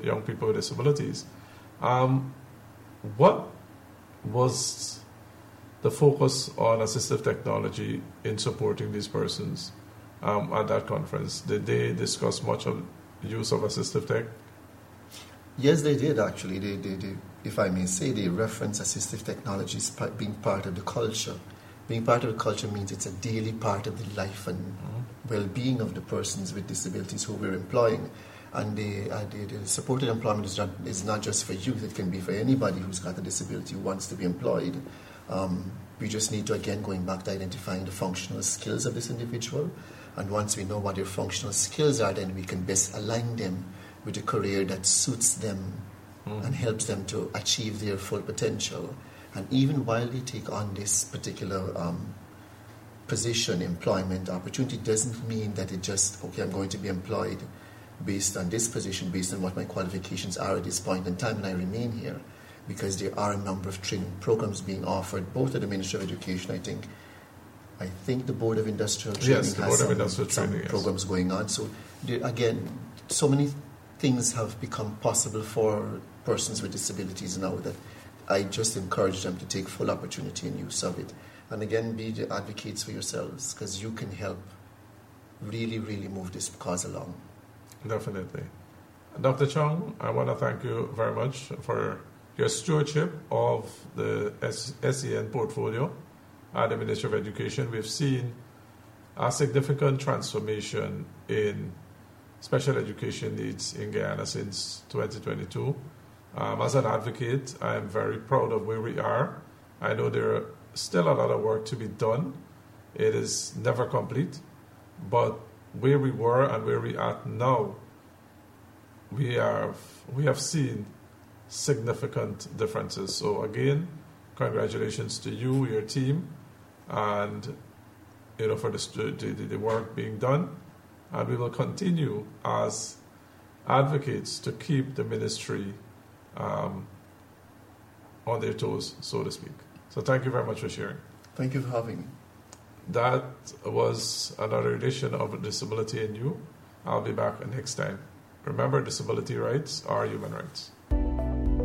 young people with disabilities. What was the focus on assistive technology in supporting these persons at that conference? Did they discuss much of the use of assistive tech? Yes, they did actually. They if I may say, they reference assistive technologies being part of the culture. Being part of the culture means it's a daily part of the life and well-being of the persons with disabilities who we're employing. And the supported employment is not just for youth, it can be for anybody who's got a disability who wants to be employed. We just need to, again, going back to identifying the functional skills of this individual. And once we know what their functional skills are, then we can best align them with a career that suits them and helps them to achieve their full potential. And even while they take on this particular position, employment opportunity, doesn't mean that it just, okay, I'm going to be employed based on this position, based on what my qualifications are at this point in time, and I remain here. Because there are a number of training programs being offered, both at the Ministry of Education, I think the Board of Industrial Training has some programs going on. So there, again, so many things have become possible for persons with disabilities now that I just encourage them to take full opportunity and use of it. And again, be the advocates for yourselves, because you can help really, really move this cause along. Definitely. Dr. Chung, I want to thank you very much for your stewardship of the SEN portfolio at the Ministry of Education. We've seen a significant transformation in special education needs in Guyana since 2022. As an advocate, I am very proud of where we are. I know there are still a lot of work to be done. It is never complete, but where we were and where we are now, we have seen significant differences. So again, congratulations to you, your team, and for the work being done. And we will continue as advocates to keep the ministry on their toes, so to speak. So thank you very much for sharing. Thank you for having me. That was another edition of Disability and You. I'll be back next time. Remember, disability rights are human rights.